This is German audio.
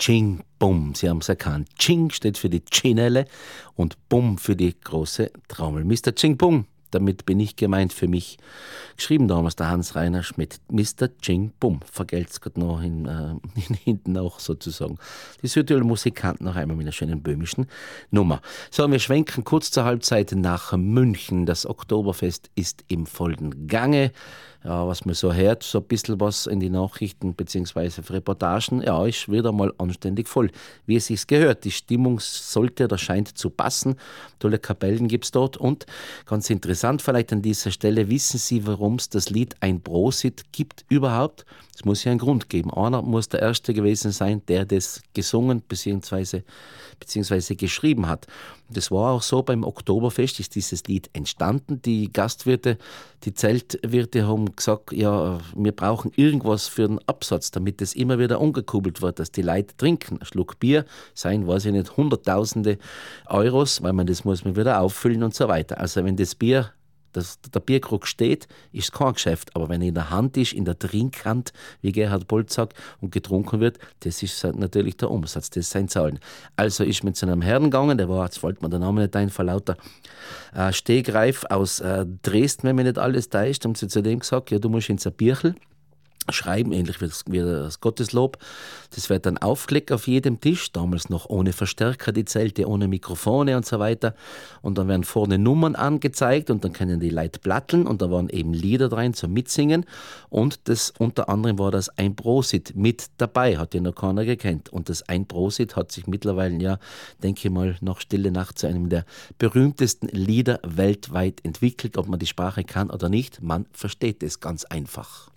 Ching Bum. Sie haben es erkannt. Ching steht für die Chinelle und Bum für die große Trommel. Mr. Ching Bum, damit bin ich gemeint für mich. Geschrieben damals der Hans-Reiner Schmidt. Mr. Ching Bum. Vergelt's gerade noch hinten auch sozusagen. Die Südtiroler Musikanten noch einmal mit einer schönen böhmischen Nummer. So, wir schwenken kurz zur Halbzeit nach München. Das Oktoberfest ist im vollen Gange. Ja, was man so hört, so ein bisschen was in die Nachrichten bzw. Reportagen, ja, ist wieder mal anständig voll. Wie es sich gehört, die Stimmung sollte oder scheint zu passen. Tolle Kapellen gibt es dort und ganz interessant vielleicht an dieser Stelle, wissen Sie, warum es das Lied Ein Prosit gibt überhaupt? Es muss ja einen Grund geben. Einer muss der Erste gewesen sein, der das gesungen bzw. geschrieben hat. Das war auch so, beim Oktoberfest ist dieses Lied entstanden. Die Gastwirte, die Zeltwirte haben gesagt, ja, wir brauchen irgendwas für den Absatz, damit es immer wieder umgekurbelt wird, dass die Leute trinken. Ein Schluck Bier sein, weiß ich nicht, hunderttausende Euros, weil das muss man wieder auffüllen und so weiter. Also wenn das Bier, der Bierkrug steht, ist kein Geschäft. Aber wenn er in der Hand ist, in der Trinkhand, wie Gerhard Polt sagt, und getrunken wird, das ist natürlich der Umsatz, das sind Zahlen. Also ist mit so einem Herrn gegangen, der war, jetzt fällt mir der Name nicht ein, vor lauter Stegreif aus Dresden, wenn mir nicht alles täuscht, haben sie zu dem gesagt, ja, du musst ins Bierchel schreiben, ähnlich wie das Gotteslob. Das wird dann aufgelegt auf jedem Tisch, damals noch ohne Verstärker, die Zelte, ohne Mikrofone und so weiter. Und dann werden vorne Nummern angezeigt und dann können die Leute platteln und da waren eben Lieder rein zum Mitsingen. Und das unter anderem war das Ein Prosit mit dabei, hat ja noch keiner gekannt. Und das Ein Prosit hat sich mittlerweile, ja, denke ich mal, nach Stille Nacht zu einem der berühmtesten Lieder weltweit entwickelt. Ob man die Sprache kann oder nicht, man versteht es ganz einfach.